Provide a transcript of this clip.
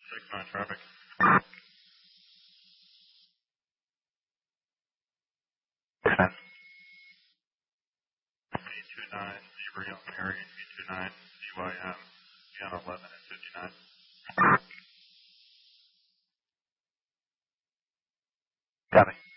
6-9 traffic. B29, Seabury on Mary, B29, CYM, beyond 11 and 59. Copy.